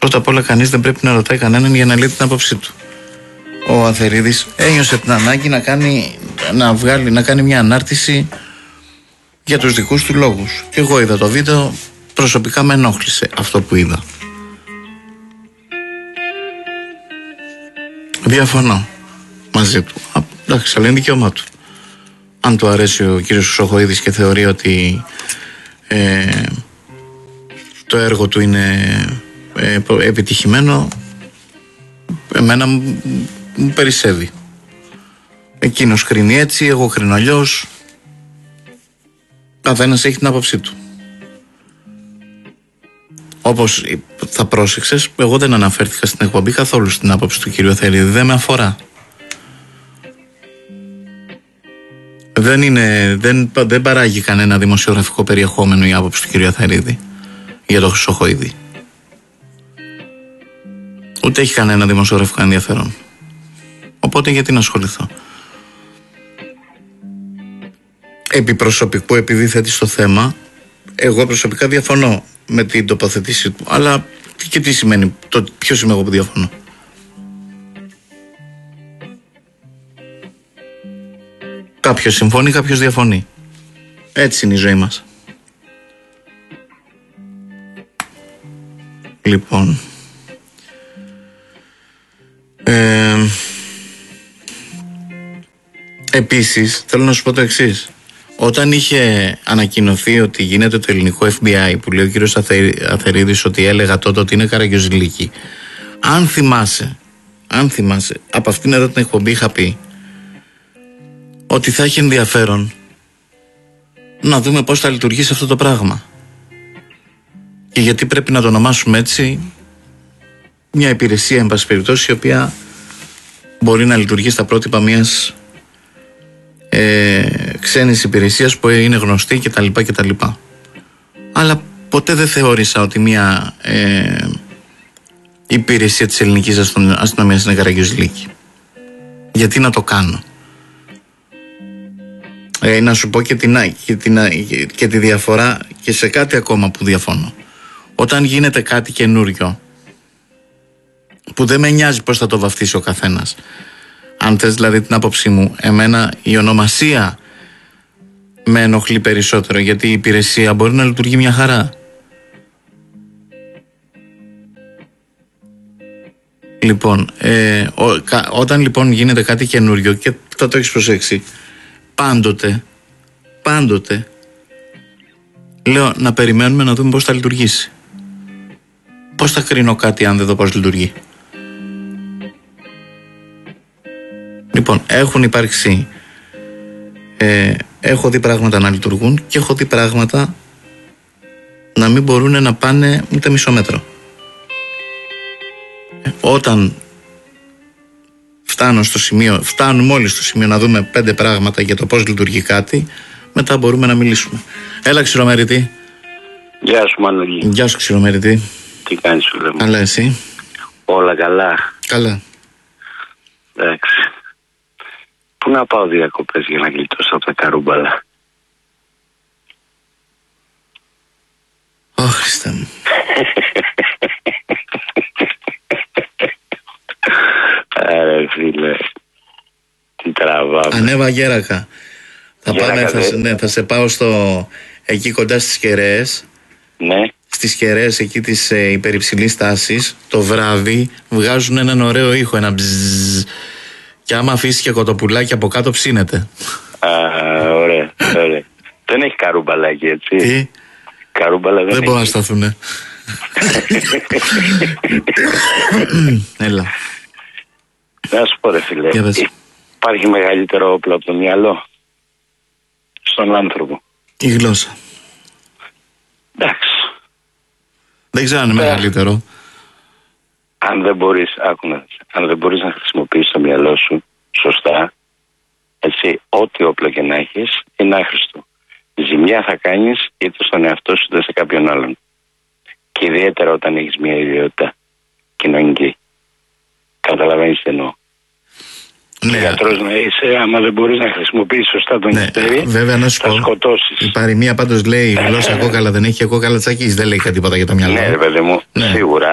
Πρώτα απ' όλα, κανείς δεν πρέπει να ρωτάει κανέναν για να λέει την άποψή του. Ο Αθερίδης ένιωσε την ανάγκη να κάνει μια ανάρτηση για τους δικούς του λόγους. Και εγώ είδα το βίντεο, προσωπικά με ενόχλησε αυτό που είδα. Διαφωνώ μαζί του. Εντάξει, αλλά είναι δικαίωμά του. Αν του αρέσει ο κύριος Χρυσοχοΐδης και θεωρεί ότι το έργο του είναι επιτυχημένο, εμένα μου περισσεύει. Εκείνος κρίνει έτσι, εγώ κρίνω αλλιώς. Καθένας έχει την άποψή του. Όπως θα πρόσεξες, εγώ δεν αναφέρθηκα στην εκπομπή καθόλου στην άποψη του κύριου Αθερίδη. Δεν με αφορά. Δεν παράγει κανένα δημοσιογραφικό περιεχόμενο η άποψη του κύριου Αθερίδη για το Χρυσοχοΐδη. Ούτε έχει κανένα δημοσιογραφικό ενδιαφέρον. Οπότε γιατί να ασχοληθώ. Επί προσωπικού, επειδή θέτει στο θέμα, εγώ προσωπικά διαφωνώ με την τοποθετήση του. Αλλά και τι σημαίνει, ποιος είμαι εγώ που διαφωνώ. Κάποιος συμφωνεί, κάποιος διαφωνεί. Έτσι είναι η ζωή μας. Λοιπόν, επίσης θέλω να σου πω το εξής. Όταν είχε ανακοινωθεί ότι γίνεται το ελληνικό FBI, που λέει ο κύριος Αθερίδης ότι έλεγα τότε ότι είναι Καραγκιόζηλικη, αν θυμάσαι, από αυτήν εδώ την εκπομπή είχα πει ότι θα έχει ενδιαφέρον να δούμε πώς θα λειτουργήσει αυτό το πράγμα. Και γιατί πρέπει να το ονομάσουμε έτσι, μια υπηρεσία, εν πάση περιπτώσει, η οποία μπορεί να λειτουργεί στα πρότυπα μιας ξένης υπηρεσίας που είναι γνωστή κτλ. Αλλά ποτέ δεν θεώρησα ότι μια υπηρεσία της ελληνικής αστυνομίας είναι Καραγκιόζηλικη. Γιατί να το κάνω. Να σου πω και τη διαφορά και σε κάτι ακόμα που διαφωνώ. Όταν γίνεται κάτι καινούριο που δεν με νοιάζει πώς θα το βαφτίσει ο καθένας, αν θες δηλαδή την άποψή μου, εμένα η ονομασία με ενοχλεί περισσότερο, γιατί η υπηρεσία μπορεί να λειτουργεί μια χαρά. Λοιπόν, όταν λοιπόν γίνεται κάτι καινούριο, και θα το έχεις προσέξει, πάντοτε λέω να περιμένουμε να δούμε πώς θα λειτουργήσει. Πώς θα κρίνω κάτι αν δεν δω πώς λειτουργεί. Λοιπόν, έχουν υπάρξει έχω δει πράγματα να λειτουργούν και έχω δει πράγματα να μην μπορούν να πάνε ούτε μισό μέτρο. Όταν φτάνουμε όλοι στο σημείο να δούμε 5 πράγματα για το πώς λειτουργεί κάτι, μετά μπορούμε να μιλήσουμε. Έλα, Ξηρομερητή. Γεια σου, Μανολή. Γεια σου, Ξηρομερητή. Τι κάνεις, σου λέμε? Καλά, εσύ? Όλα καλά. Καλά. Εντάξει. Πού να πάω διακοπές για να γλιτώσω από τα καρούμπαλα? Ω, Χριστέ μου. Άρε φίλε, τι τραβάμε. Ανέβα Γέρακα. Θα σε πάω εκεί κοντά στις Κεραίες. Ναι. Στις Κεραίες εκεί της υπερυψηλής τάσης, το βράδυ βγάζουν έναν ωραίο ήχο, ένα μπζζζ. Και άμα αφήσει και κοτοπουλάκι από κάτω ψήνεται. Ωραία. Δεν έχει καρούμπαλάκι, έτσι? Τι? Καρούμπαλα δεν μπορούν να σταθούνε. Έλα. Να σου πω, ρε φίλε, υπάρχει μεγαλύτερο όπλο από το μυαλό στον άνθρωπο? Η γλώσσα. Εντάξει. Δεν ξέρω αν είναι μεγαλύτερο. Αν δεν μπορείς να χρησιμοποιήσεις το μυαλό σου σωστά, έτσι, ό,τι όπλο και να έχεις είναι άχρηστο. Ζημιά θα κάνεις είτε στον εαυτό σου είτε σε κάποιον άλλον. Και ιδιαίτερα όταν έχεις μια ιδιότητα κοινωνική. Καταλαβαίνεις τι εννοώ? Ναι. Γιατρός να είσαι, άμα δεν μπορείς να χρησιμοποιήσεις σωστά τον χέρι, βέβαια, να σου θα πω, σκοτώσεις. η παροιμία πάντως λέει γλώσσα κόκαλα δεν έχει και κόκαλα τσακής. Δεν λέει κάτι τίποτα για το μυαλό. Ναι, ρε παιδί μου, σίγουρα,